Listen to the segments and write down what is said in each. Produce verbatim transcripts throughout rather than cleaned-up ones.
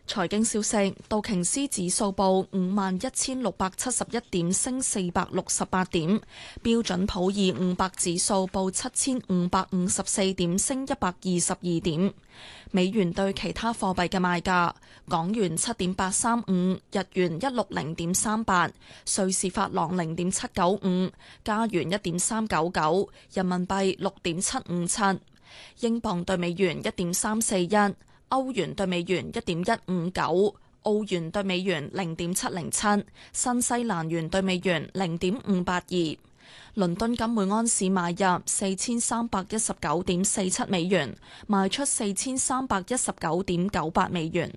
財經消息，道瓊斯指數報五萬一千六百七十一點，升四百六十八點；標準普爾五百指數報七千五百五十四點，升一百二十二點。美元對其他貨幣嘅賣價：港元七點八三五，日元一六零點三八，瑞士法郎零點七九五，加元一點三九九，人民幣六點七五七，英鎊對美元一點三四一。歐元對美元一點一五九，澳元對美元零點七零七，新西蘭元對美元零點五八二。倫敦金每安士買入四千三百一十九點四七美元，賣出四千三百一十九點九八美元。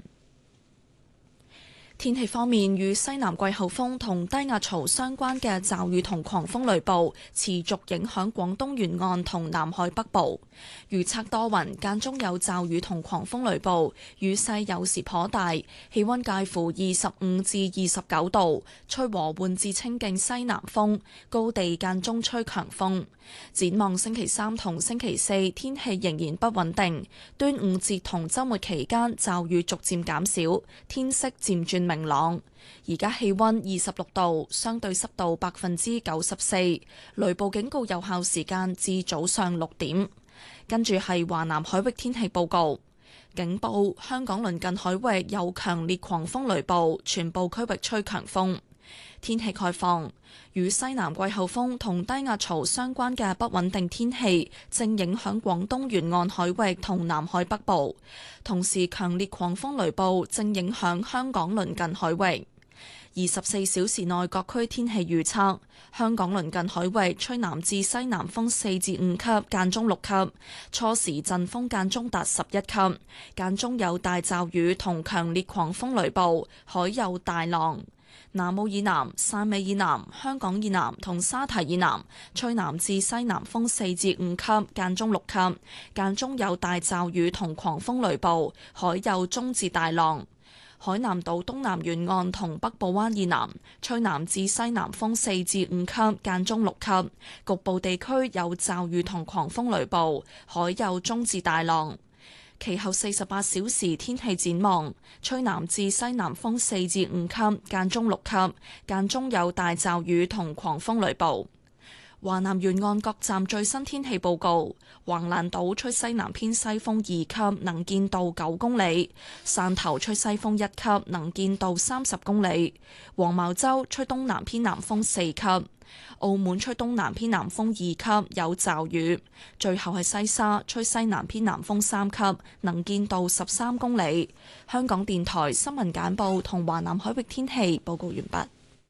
天氣方面，與西南季候風同低壓槽相關嘅驟雨同狂風雷暴持續影響廣東沿岸同南海北部。預測多雲，間中有驟雨同狂風雷暴，雨勢有時頗大，氣溫介乎二十五至二十九度，吹和緩至清勁西南風，高地間中吹強風。展望星期三同星期四，天氣仍然不穩定。端午節同週末期間，驟雨逐漸減少，天色漸轉明朗。而家氣溫二十六度，相對濕度百分之九十四，雷暴警告有效時間至早上六點。跟住係華南海域天氣報告，警報：香港鄰近海域有強烈狂風雷暴，全部區域吹強風。天氣概況：與西南季候風同低壓槽相關嘅不穩定天氣正影響廣東沿岸海域同南海北部，同時強烈狂風雷暴正影響香港鄰近海域。二十四小時內各區天氣預測：香港鄰近海域吹南至西南風四至五級，間中六級，初時陣風間中達十一級，間中有大驟雨同強烈狂風雷暴，海有大浪。南澳以南、汕尾以南、香港以南同沙堤以南吹南至西南風四至五級，間中六級，間中有大驟雨同狂風雷暴，海有中至大浪。海南島東南沿岸同北部灣以南吹南至西南風四至五級，間中六級，局部地區有驟雨同狂風雷暴，海有中至大浪。其後四十八小時天氣展望：吹南至西南風四至五級，間中六級，間中有大驟雨同狂風雷暴。華南沿岸各站最新天氣報告：橫瀾島吹西南偏西風二級，能見度九公里；汕頭吹西風一級，能見度三十公里；黃茅洲吹東南偏南風四級；澳門吹東南偏南風二級，有驟雨；最後係西沙吹西南偏南風三級，能見度十三公里。香港電台新聞簡報同華南海域天氣報告完畢。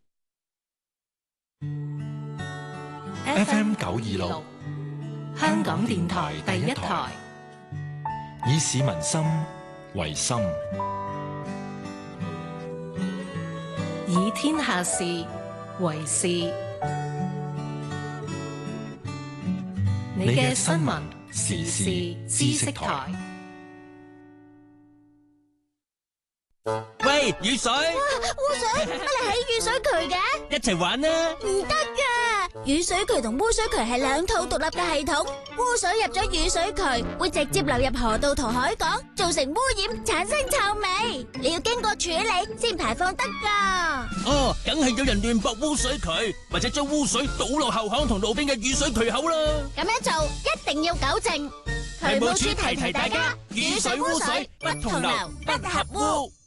F M 九二六，香港電台第一台，以市民心為心， 以天下事為事。你嘅新聞時事知識台。 喂，雨水！ 哇，污水！乜你喺雨水渠嘅？ 一齊玩啦！ 唔得噶，雨水渠同污水渠係兩套獨立嘅系統。污水入咗雨水渠，會直接流入河道同海港，造成污染，產生臭味。你要經過處理先排放得噶。 哦，梗係有人亂駁污水渠，或者將污水倒落後巷同路邊嘅雨水渠口啦。 咁樣做一定要糾正。 渠務處提提大家，雨水污水不同流，不合污。